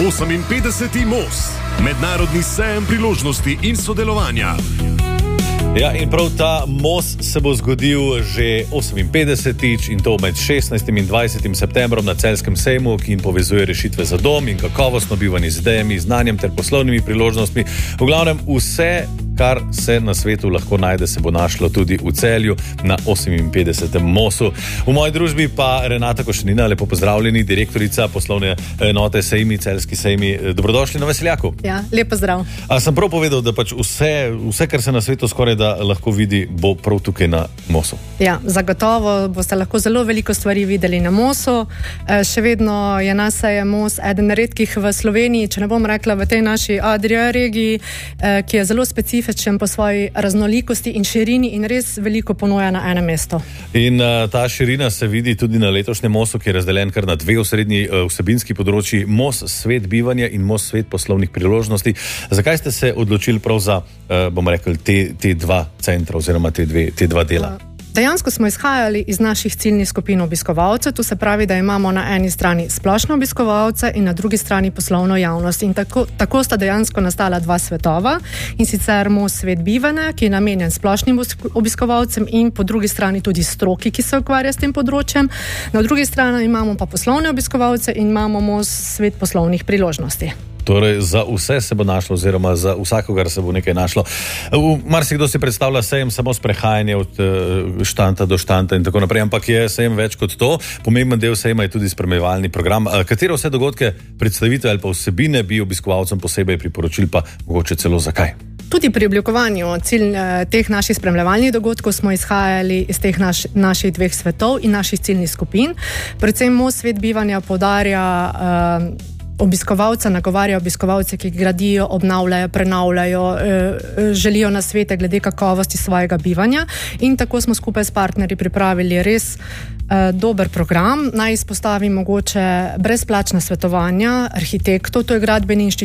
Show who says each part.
Speaker 1: 58. MOS, mednarodni sejem priložnosti in sodelovanja.
Speaker 2: Ja, in prav ta MOS se bo zgodil že 58. in to med 16. in 20. septembrom na Celjskem sejmu, ki jim povezuje rešitve za dom in kakovostno bivanje z idejami, znanjem ter poslovnimi priložnostmi. V glavnem vse, kar se na svetu lahko najde, se bo našlo tudi v Celju na 58. MOS-u. V moji družbi pa Renata Košenina, lepo pozdravljeni, direktorica poslovne enote Sejmi, Celjski sejmi. Dobrodošli na Veseljaku.
Speaker 3: Ja, lep pozdrav.
Speaker 2: A sem prav povedal, da pač vse, kar se na svetu skoraj da lahko vidi, bo prav tukaj na MOS-u?
Speaker 3: Ja, zagotovo boste lahko zelo veliko stvari videli na MOS-u. Še vedno je naš sejem MOS eden redkih v Sloveniji, če ne bom rekla v tej naši Adria regiji, ki je zelo specifičen po svoji raznolikosti in širini in res veliko ponuja na enem mestu.
Speaker 2: In ta širina se vidi tudi na letošnjem MOS-u, ki je razdeljen kar na dve osrednji vsebinski področji, MOS svet bivanja in MOS svet poslovnih priložnosti. Zakaj ste se odločili prav za, bom rekel, te dva centra oziroma te dva dela?
Speaker 3: Dejansko smo izhajali iz naših ciljnih skupin obiskovalcev, to se pravi, da imamo na eni strani splošne obiskovalce in na drugi strani poslovno javnost. In tako sta dejansko nastala dva svetova, in sicer MOS svet bivanja, ki je namenjen splošnim obiskovalcem, in po drugi strani tudi stroki, ki se ukvarja s tem področjem. Na drugi strani imamo pa poslovne obiskovalce in imamo MOS svet poslovnih priložnosti.
Speaker 2: Torej, za vse se bo našlo, oziroma za vsakogar se bo nekaj našlo. Marsikdo si predstavlja sejem samo sprehajanje od štanta do štanta in tako naprej, ampak je sejem več kot to. Pomemben del sejma je tudi spremljevalni program. Katere vse dogodke, predstavitve ali pa vsebine bi obiskovalcem posebej priporočili, pa mogoče celo zakaj?
Speaker 3: Tudi pri oblikovanju teh naših spremljevalnih dogodkov smo izhajali iz teh naših dveh svetov in naših ciljnih skupin. Predvsem MOS svet bivanja poudarja obiskovalca, nagovarja obiskovalce, ki gradijo, obnavljajo, prenavljajo, želijo nasvete glede kakovosti svojega bivanja, in tako smo skupaj s partnerji pripravili res dober program. Naj izpostavim mogoče brezplačna svetovanja arhitektov, to je Gradbeni inštitut